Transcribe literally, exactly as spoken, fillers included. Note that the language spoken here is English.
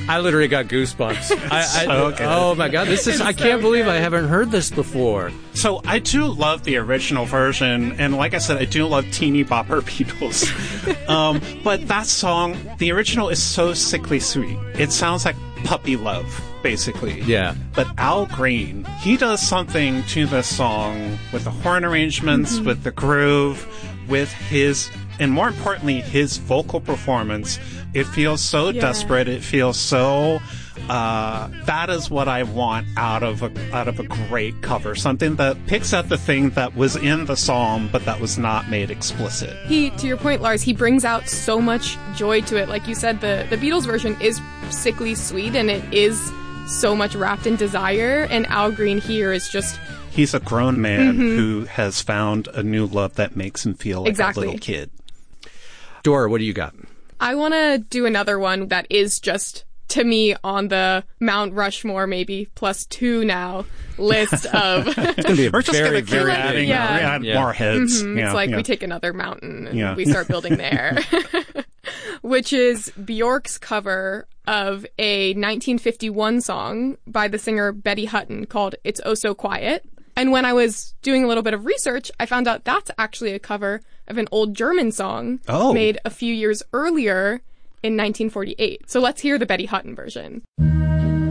I literally got goosebumps. I, I, So good. Oh my god, this is I can't believe I haven't heard this before. So I do love the original version, and like I said, I do love teeny bopper Beatles. um, but that song, the original is so sickly sweet. It sounds like puppy love, basically. Yeah. But Al Green, he does something to this song with the horn arrangements, mm-hmm. with the groove, with his, and more importantly, his vocal performance. It feels so yeah. desperate. It feels so. Uh, that is what I want out of a out of a great cover. Something that picks at the thing that was in the song, but that was not made explicit. He, to your point, Lars, he brings out so much joy to it. Like you said, the the Beatles version is sickly sweet, and it is so much wrapped in desire. And Al Green here is just. He's a grown man mm-hmm. who has found a new love that makes him feel like exactly. a little kid. Dora, what do you got? I want to do another one that is just, to me, on the Mount Rushmore maybe plus two now list of... It's going to be a We're just very, going to keep very adding big. Yeah. we add Yeah. more heads. Mm-hmm. Yeah, it's like yeah. we take another mountain and Yeah. we start building there. Which is Bjork's cover of a nineteen fifty-one song by the singer Betty Hutton called It's Oh So Quiet. And when I was doing a little bit of research, I found out that's actually a cover of an old German song Oh. made a few years earlier in nineteen forty-eight. So let's hear the Betty Hutton version.